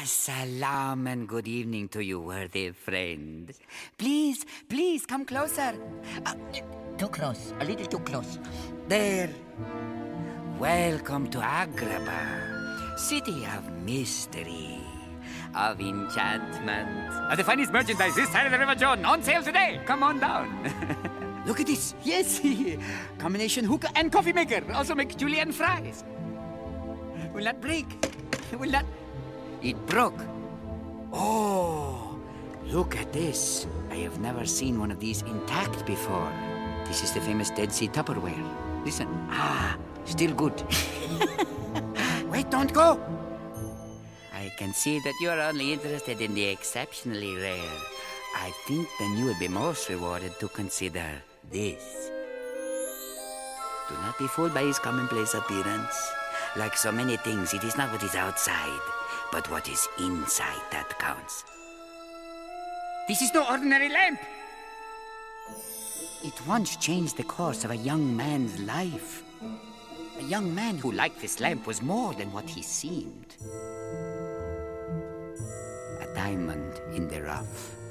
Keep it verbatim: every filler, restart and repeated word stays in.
salam and good evening to you, worthy friend. Please, please come closer. Uh, Too close, a little too close. there. Welcome to Agrabah, city of mystery, of enchantment, of the finest merchandise this side of the River Jordan, on sale today. Come on down. Look at this. Yes, combination hookah and coffee maker. Also make julienne fries. Will not break. Will not. It broke. Oh, look at this. I have never seen one of these intact before. This is the famous Dead Sea Tupperware. Listen. Ah, still good. Wait, don't go. I can see that you're only interested in the exceptionally rare. I think then you will be most rewarded to consider this. Do not be fooled by his commonplace appearance. Like so many things, it is not what is outside, but what is inside that counts. This is no ordinary lamp. It once changed the course of a young man's life. A young man who, like this lamp, was more than what he seemed. A diamond in the rough.